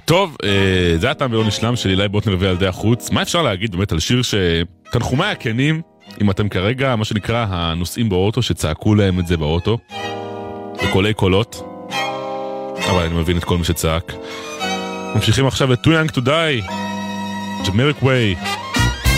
טוב, זה הטעם ולא נשלם של אילי בוטנר וילדי החוץ. מה אפשר להגיד באמת על שיר שתנחומי הכנים, אם אתם כרגע, מה שנקרא, הנוסעים באוטו, שצעקו להם את זה באוטו, בקולי קולות, אבל אני מבין את כל מי שצעק. ממשיכים עכשיו ל-Too Young to Die, Jamiroquai.